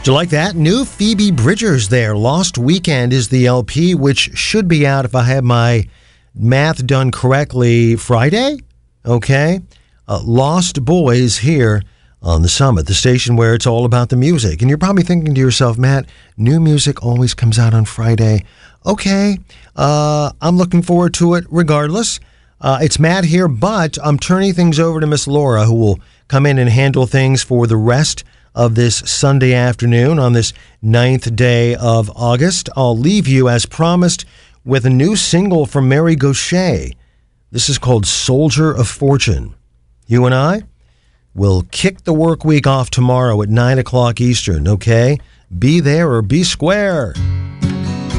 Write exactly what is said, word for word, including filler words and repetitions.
Do you like that? New Phoebe Bridgers there. Lost Weekend is the L P, which should be out, if I have my math done correctly, Friday? Okay. Uh, Lost Boys here on The Summit, the station where it's all about the music. And you're probably thinking to yourself, Matt, new music always comes out on Friday. Okay. Uh, I'm looking forward to it regardless. Uh, it's Matt here, but I'm turning things over to Miss Laura, who will come in and handle things for the rest of this Sunday afternoon on this ninth day of August. I'll leave you, as promised, with a new single from Mary Gauthier. This is called Soldier of Fortune. You and I will kick the work week off tomorrow at nine o'clock Eastern, okay? Be there or be square.